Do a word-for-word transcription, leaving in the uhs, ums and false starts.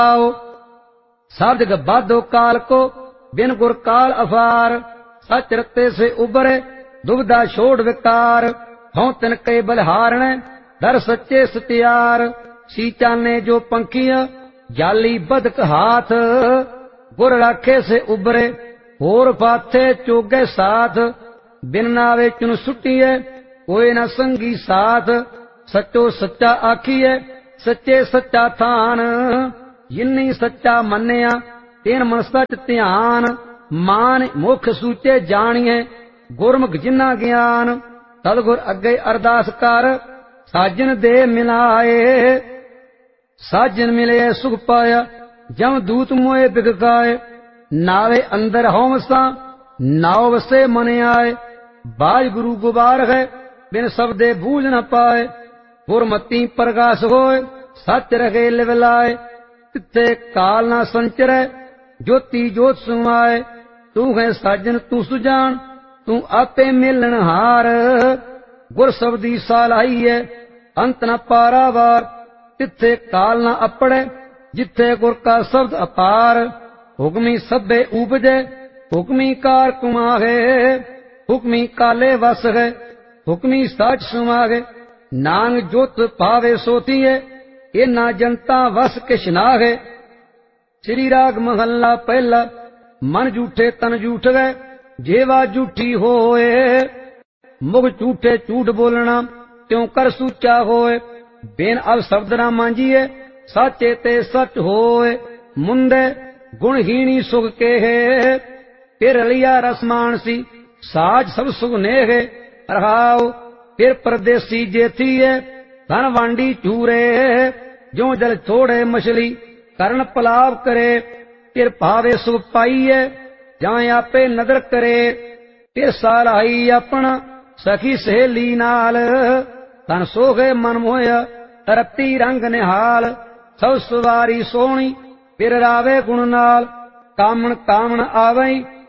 सब जग बाधो काल को बिन गुर काल अफार। सच रते से उबरे दुविधा छोड़ विकार। हों तिन कई बलिहारण दर सच्चे सत्यार। सीचा ने जो पंखिया जाली बदक हाथ। गुर राखे से उबरे होर फाथे चोगे साथ। बिन नावे चुन सुटिए कोई न संगी साथ। सचो सच्चा आखिए सच्चे सच्चा थान। जिन्नी सच्चा मन्निया तेन मन सच ध्यान। मान मुख सूचे जानिए गुरमुख जिन्ना ज्ञान। सतगुर अगे अरदास कर साजन दे मिलाए। साजन मिले सुख पाया जम दूत मोए बिगकाए। नावे अंदर होमसा नाव वसे मन आए। बाज गुरु गुबार है बिन शब्दे बूझ न पाए। गुरमती प्रकाश होए सच रखे लिवलाए। तिथे काल ना संचरै ज्योति जोत सुमाए। तू है साजन तू सुजान तू आपे मिलन हार। गुर शब्दी सालाई है अंत न पारावार। तिथे काल ना अपड़े जिथे गुर का शब्द अपार। हुक्मी सभे उपजे हुक्मी कार कुमाहे। हुक्मी काले वस है हुक्मी साच सुमागे। नांग जोत पावे सोतीए ये ना जनता वस किश नागे। श्री राग महला पहला। मन झूठे तन झूठ गए जेवा झूठी होए। मुख झूठे झूठ बोलना त्यों कर सूचा होए। बेन अब शब्द ना मांझिए साचे ते सच होए। मुंदे गुणहीनी सुख के है फिर लिया रसमान सी। साज सब सुख नेहे रहाओ फिर परदेसी जेथी है धन वांडी चूरे। जो जल छोड़े मछली करण पलाव करे। फिर भावे सुख पाइए जाए आपे नदर करे। फिर सालाई अपना सखी सहेली नाल। तन सोहे मन मोया रत्ती रंग निहाल। सब सवारी सोहनी फिर रावे गुण नाल। कामन कामन आवई